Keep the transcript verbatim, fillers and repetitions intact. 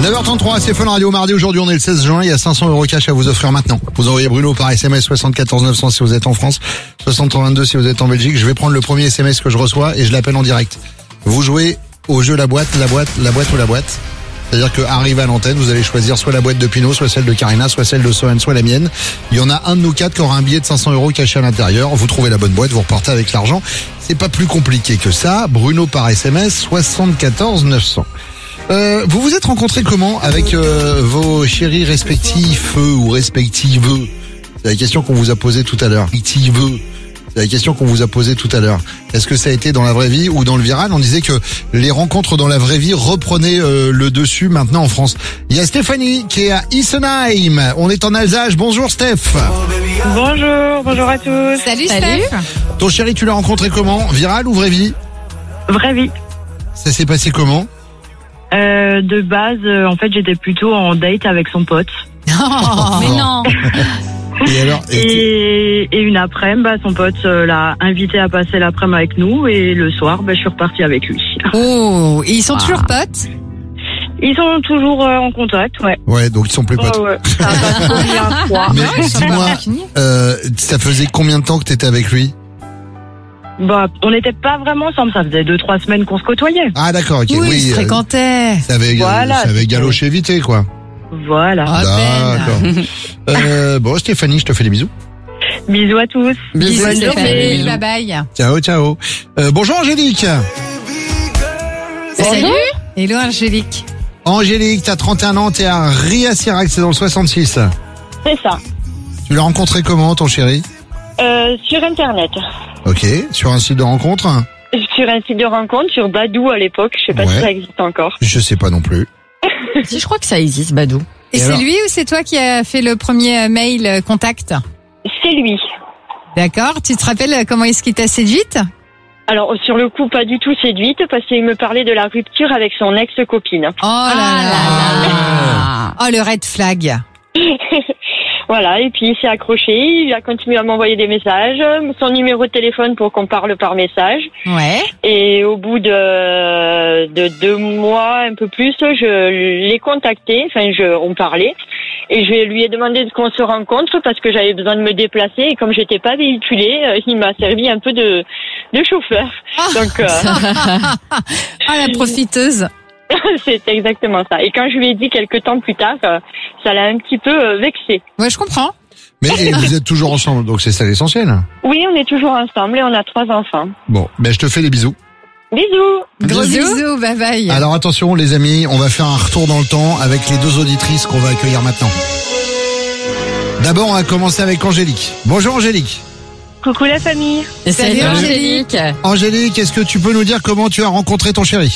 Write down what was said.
neuf heures trente-trois, c'est Fun Radio. Mardi, aujourd'hui, on est le seize juin. Il y a cinq cents euros cash à vous offrir maintenant. Vous envoyez Bruno par S M S soixante-quatorze neuf cents si vous êtes en France, soixante vingt-deux si vous êtes en Belgique. Je vais prendre le premier S M S que je reçois et je l'appelle en direct. Vous jouez au jeu la boîte, la boîte, la boîte ou la boîte. C'est-à-dire que arrivé à l'antenne, vous allez choisir soit la boîte de Pinot, soit celle de Karina, soit celle de Sohan, soit la mienne. Il y en a un de nous quatre qui aura un billet de cinq cents euros caché à l'intérieur. Vous trouvez la bonne boîte, vous repartez avec l'argent. C'est pas plus compliqué que ça. Bruno par S M S soixante-quatorze neuf cents. Euh, vous vous êtes rencontrés comment avec euh, vos chéris respectifs ou respectives? C'est la question qu'on vous a posée tout à l'heure. Respective. C'est la question qu'on vous a posée tout à l'heure. Est-ce que ça a été dans la vraie vie ou dans le viral? On disait que les rencontres dans la vraie vie reprenaient euh, le dessus maintenant en France. Il y a Stéphanie qui est à Isenheim. On est en Alsace. Bonjour Steph. Bonjour, bonjour à tous. Salut, Salut. Steph. Ton chéri, tu l'as rencontré comment? Viral ou vraie vie? Vraie vie. Ça s'est passé comment? Euh, de base, euh, en fait, j'étais plutôt en date avec son pote. Oh, mais non. Et alors et Et, et une après-midi, bah, son pote euh, l'a invité à passer l'après-midi avec nous. Et le soir, bah, je suis repartie avec lui. Oh, et ils sont toujours potes? Ils sont toujours euh, en contact, ouais. Ouais, donc ils sont plus potes. Oh, ouais. Ça va trop bien, quoi. Mais ouais, ça dis-moi, va finir. euh, ça faisait combien de temps que t'étais avec lui? Bah, on n'était pas vraiment ensemble. Ça faisait deux, trois semaines qu'on se côtoyait. Ah d'accord, ok. Oui, oui, ils se euh, fréquentaient. ça avait, Voilà, ça avait c'est galoché vite, quoi. Voilà. À peine. D'accord. euh, bon, Stéphanie, je te fais des bisous. Bisous à tous. Bisous, Bonne Stéphanie. journée. Bye bye. Ciao, ciao. Euh, bonjour Angélique. Salut. Hello Angélique. Angélique, t'as trente et un ans, t'es à Ria-Sirac, c'est dans le soixante-six. C'est ça. Tu l'as rencontré comment, ton chéri? Euh, sur Internet. Ok, sur un site de rencontre? Sur un site de rencontre, sur Badoo à l'époque. Je sais pas Ouais. si ça existe encore. Je sais pas non plus. Si, je crois que ça existe, Badou. Et, Et c'est alors lui ou c'est toi qui a fait le premier euh, mail euh, contact? C'est lui. D'accord. Tu te rappelles euh, comment est-ce qu'il t'a séduite? Alors, sur le coup, pas du tout séduite, parce qu'il me parlait de la rupture avec son ex-copine. Oh là là. Ah. Oh, le red flag. Voilà, et puis il s'est accroché, il a continué à m'envoyer des messages, son numéro de téléphone pour qu'on parle par message. Ouais. Et au bout de, de deux mois, un peu plus, je l'ai contacté, enfin, je, on parlait. Et je lui ai demandé qu'on se rencontre parce que j'avais besoin de me déplacer. Et comme j'étais pas véhiculée, il m'a servi un peu de, de chauffeur. Donc, euh, Ah, la profiteuse. c'est exactement ça. Et quand je lui ai dit quelques temps plus tard, euh, ça l'a un petit peu euh, vexé. Ouais, je comprends. Mais et vous êtes toujours ensemble, donc c'est ça l'essentiel. Oui, on est toujours ensemble et on a trois enfants. Bon, ben je te fais des bisous. Bisous. Gros Bisous. bisous, bye bye. Alors attention les amis, on va faire un retour dans le temps avec les deux auditrices qu'on va accueillir maintenant. D'abord, on va commencer avec Angélique. Bonjour Angélique. Coucou la famille. Et Salut, salut, Angélique. Angélique. Angélique, est-ce que tu peux nous dire comment tu as rencontré ton chéri?